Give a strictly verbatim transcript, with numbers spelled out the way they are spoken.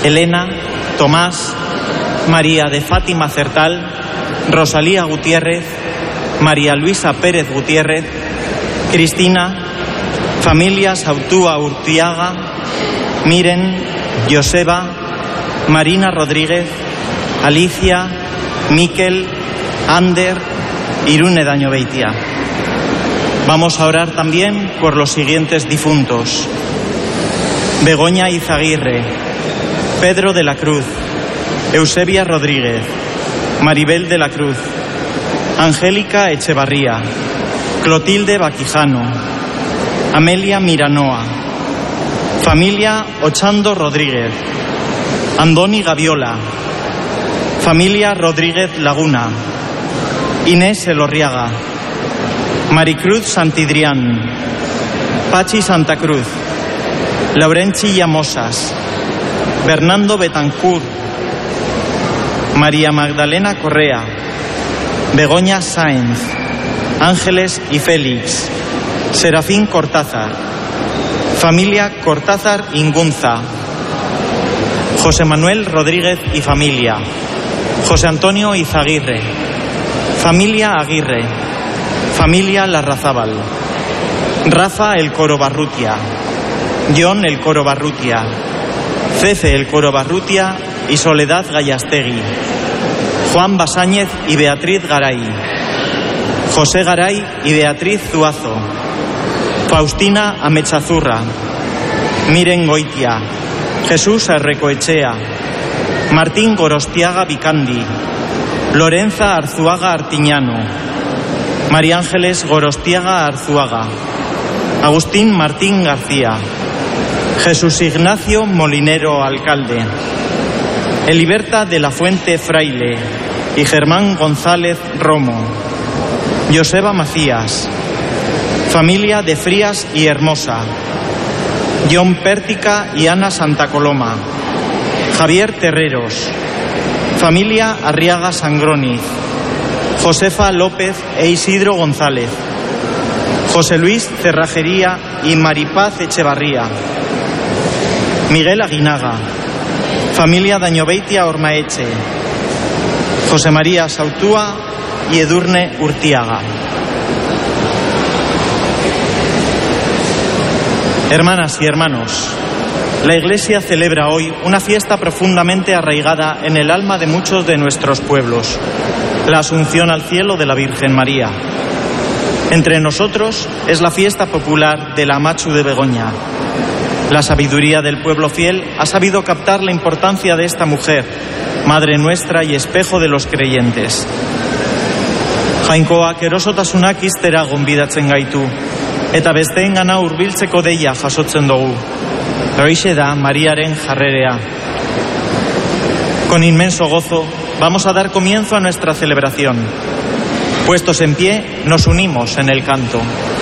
Elena, Tomás, María de Fátima Certal, Rosalía Gutiérrez, María Luisa Pérez Gutiérrez, Cristina, familia Sautúa Urtiaga, Miren, Joseba, Marina Rodríguez, Alicia, Miquel, Ander, Irune Dañobeitia. Vamos a orar también por los siguientes difuntos: Begoña Izaguirre, Pedro de la Cruz, Eusebia Rodríguez, Maribel de la Cruz, Angélica Echevarría, Clotilde Baquijano, Amelia Miranoa, familia Ochando Rodríguez, Andoni Gaviola, familia Rodríguez Laguna, Inés Elorriaga, Maricruz Santidrián, Pachi Santa Cruz, Laurenchi Llamosas, Bernardo Betancourt, María Magdalena Correa, Begoña Sáenz, Ángeles y Félix, Serafín Cortázar, familia Cortázar Ingunza, José Manuel Rodríguez y familia, José Antonio Izaguirre, familia Aguirre, familia Larrazábal, Rafa el Coro Barrutia, John el Coro Barrutia, Cefe el Coro Barrutia y Soledad Gallastegui, Juan Basáñez y Beatriz Garay, José Garay y Beatriz Zuazo, Faustina Amechazurra, Miren Goitia, Jesús Arrecoechea, Martín Gorostiaga Vicandi, Lorenza Arzuaga Artiñano, María Ángeles Gorostiaga Arzuaga, Agustín Martín García, Jesús Ignacio Molinero Alcalde, Eliberta de la Fuente Fraile y Germán González Romo, Joseba Macías, familia de Frías y Hermosa, John Pértica y Ana Santa Coloma, Javier Terreros, familia Arriaga Sangroniz, Josefa López e Isidro González, José Luis Cerrajería y Maripaz Echevarría, Miguel Aguinaga, familia Dañobeitia Ormaeche, José María Sautúa y Edurne Urtiaga. Hermanas y hermanos, la Iglesia celebra hoy una fiesta profundamente arraigada en el alma de muchos de nuestros pueblos, la Asunción al Cielo de la Virgen María. Entre nosotros es la fiesta popular de la Amatxu de Begoña. La sabiduría del pueblo fiel ha sabido captar la importancia de esta mujer, Madre nuestra y espejo de los creyentes. Jainkoak erosotasunak iztera gonbidatzen gaitu, eta besteengana hurbiltzeko deia jasotzen dugu. Horixe da Mariaren jarrerea. Con inmenso gozo vamos a dar comienzo a nuestra celebración. Puestos en pie, nos unimos en el canto.